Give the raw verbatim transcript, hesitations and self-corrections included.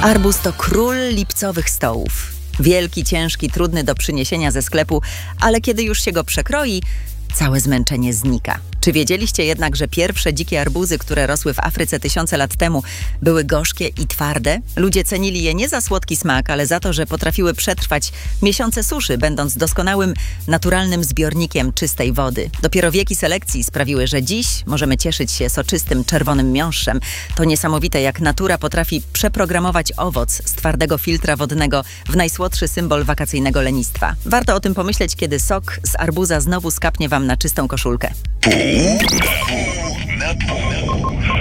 Arbuz to król lipcowych stołów. Wielki, ciężki, trudny do przyniesienia ze sklepu, ale kiedy już się go przekroi, całe zmęczenie znika. Czy wiedzieliście jednak, że pierwsze dzikie arbuzy, które rosły w Afryce tysiące lat temu, były gorzkie i twarde? Ludzie cenili je nie za słodki smak, ale za to, że potrafiły przetrwać miesiące suszy, będąc doskonałym, naturalnym zbiornikiem czystej wody. Dopiero wieki selekcji sprawiły, że dziś możemy cieszyć się soczystym, czerwonym miąższem. To niesamowite, jak natura potrafi przeprogramować owoc z twardego filtra wodnego w najsłodszy symbol wakacyjnego lenistwa. Warto o tym pomyśleć, kiedy sok z arbuza znowu skapnie wam na czystą koszulkę. Pół na pół.